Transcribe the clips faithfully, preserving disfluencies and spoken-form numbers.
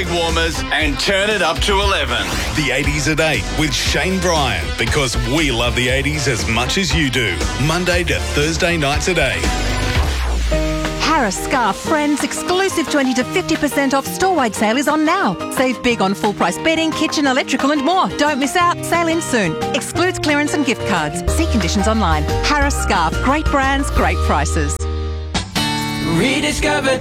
warmers and turn it up to eleven. The eighties at eight with Shane Bryan, because we love the eighties as much as you do. Monday to Thursday nights at eight. Harris Scarf Friends exclusive twenty to fifty percent off store-wide sale is on now. Save big on full-price bedding, kitchen, electrical and more. Don't miss out. Sale in soon. Excludes clearance and gift cards. See conditions online. Harris Scarf. Great brands, great prices. Rediscover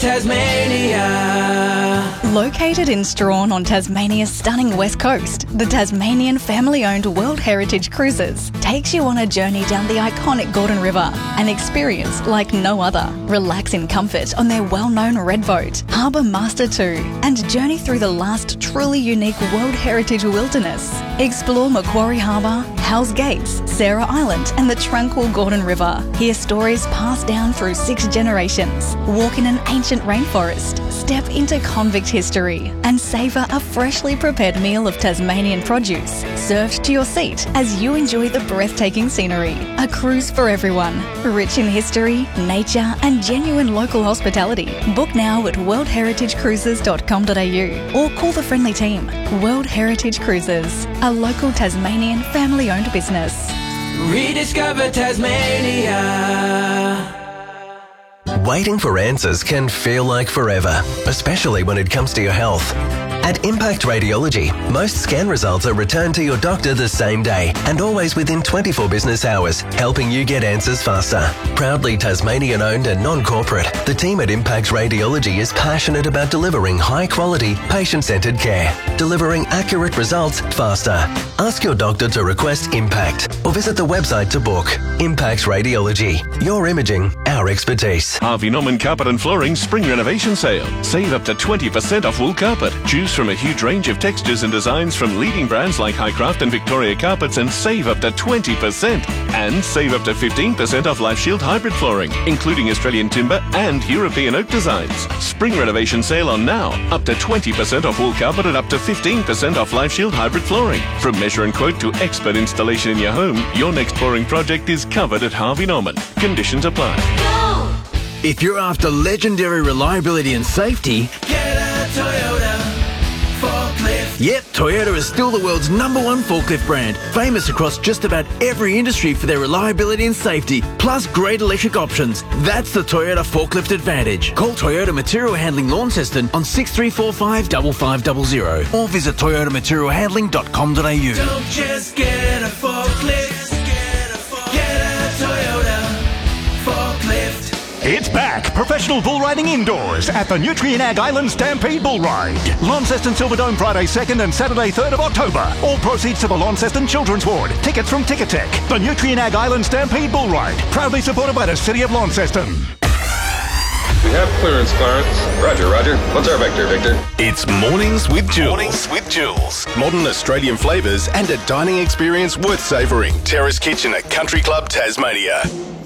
Tasmania. Located in Strahan on Tasmania's stunning west coast, the Tasmanian family-owned World Heritage Cruises takes you on a journey down the iconic Gordon River, an experience like no other. Relax in comfort on their well-known Red Boat, Harbour Master two, and journey through the last truly unique World Heritage wilderness. Explore Macquarie Harbour, Hell's Gates, Sarah Island, and the tranquil Gordon River. Hear stories passed down through six generations. Walk in an ancient rainforest, step into convict history, and savour a freshly prepared meal of Tasmanian produce, served to your seat as you enjoy the breathtaking scenery. A cruise for everyone, rich in history, nature, and genuine local hospitality. Book now at world heritage cruises dot com dot a u or call the friendly team. World Heritage Cruises, a local Tasmanian family-owned business. Rediscover Tasmania. Waiting for answers can feel like forever, especially when it comes to your health. At Impact Radiology, most scan results are returned to your doctor the same day and always within twenty-four business hours, helping you get answers faster. Proudly Tasmanian-owned and non-corporate, the team at Impact Radiology is passionate about delivering high-quality, patient-centred care, delivering accurate results faster. Ask your doctor to request Impact or visit the website to book. Impact Radiology, your imaging, our expertise. Harvey Norman Carpet and Flooring Spring Renovation Sale. Save up to twenty percent off wool carpet. Choose from a huge range of textures and designs from leading brands like Highcraft and Victoria Carpets and save up to twenty percent. And save up to fifteen percent off Life Shield hybrid flooring, including Australian timber and European oak designs. Spring renovation sale on now. Up to twenty percent off wool carpet and up to fifteen percent off Life Shield hybrid flooring. From measure and quote to expert installation in your home, your next flooring project is covered at Harvey Norman. Conditions apply. If you're after legendary reliability and safety, Get a Toyota forklift. yep, Toyota is still the world's number one forklift brand, famous across just about every industry for their reliability and safety, plus great electric options. That's the Toyota Forklift Advantage. Call Toyota Material Handling Launceston on six three four five, five five zero zero or visit toyota material handling dot com dot a u. Don't just get a forklift. Get a, forklift. Get a Toyota forklift. It's back! Professional bull riding indoors at the Nutrien Ag Island Stampede Bull Ride. Launceston Silverdome Friday second and Saturday third of October. All proceeds to the Launceston Children's Ward. Tickets from Ticketek. The Nutrien Ag Island Stampede Bull Ride. Proudly supported by the City of Launceston. We have clearance, Clarence. Roger, Roger. What's our vector, Victor? It's Mornings with Jules. Mornings with Jules. Modern Australian flavours and a dining experience worth savouring. Terrace Kitchen at Country Club Tasmania.